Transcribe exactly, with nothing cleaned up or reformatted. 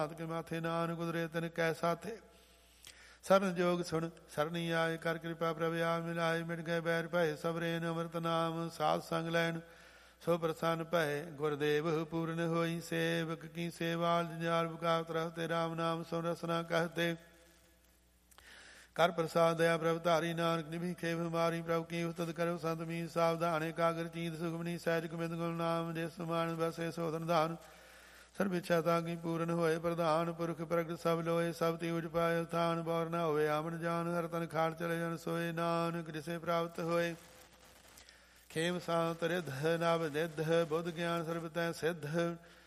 ਕੇ ਮਾਥੇ ਨਾਨਕ ਗੁਦਰੇ ਤਨ ਕੈ ਸਾਥੇ। ਸਰਨ ਜੋਗ ਸੁਣ ਸਰਣੀ ਆਏ, ਕਰ ਕਿਰਪਾ ਪ੍ਰਭ ਆਪ ਮਿਲਾਏ। ਮਿਟ ਗਏ ਬੈਰ ਭਏ, ਸਬਰੇਨ ਅੰਮ੍ਰਿਤ ਨਾਮ ਸਾਧ ਸੰਗ ਲੈਣ ਸੋ ਪ੍ਰਸੰਨ ਭਏ। ਗੁਰਦੇਵ ਪੂਰਨ ਹੋਈ, ਸੇਵਕ ਕੀ ਸੇਵਾ ਜੰਜਾਲ ਬਕਾਵਤ ਰਹਤੇ। ਰਾਮ ਨਾਮ ਸੋ ਰਸਨਾ ਕਹਤੇ, ਕਰ ਪ੍ਰਸਾਦ ਦਇਆ ਪ੍ਰਭ ਧਾਰੀ। ਨਾਨਕ ਨਿਭੀ ਖੇਵ ਹਮਾਰੀ, ਪ੍ਰਭ ਕੀ ਉਸਤਤ ਕਰੋ ਸੰਤ ਮੀਤ ਸਾਵਧਾਨ। ਇਕਾਗਰ ਚੀਤ ਸੁਖਮਨੀ ਸਹਿਜ ਗੋਬਿੰਦ ਗੁਣ ਨਾਮ, ਜੇ ਸਮਾਨ ਬਸੇ ਸੋਧਨ ਦਾਨ। ਸਰਬ ਇੱਛਾ ਤਾਂ ਕੀ ਪੂਰਨ ਹੋਏ, ਪ੍ਰਧਾਨ ਪੁਰਖ ਪ੍ਰਗਟ ਸਭ ਲੋਏ। ਸਭ ਤੀ ਉਜ ਪਾਏ ਥਾਨ, ਬੌਰ ਨਾ ਹੋਵੇ ਆਮਨ ਜਾਨ। ਹਰ ਤਨ ਖਾੜ ਚਲੇ ਜਨ ਸੋਏ, ਨਾਨਕ ਜਿਸੇ ਪ੍ਰਾਪਤ ਹੋਏ। ਖੇਮ ਸਾਂਤ ਰਿਧ ਨਵ ਨਿਧ, ਬੁੱਧ ਗਿਆਨ ਸਰਬ ਤੈ ਸਿੱਧ।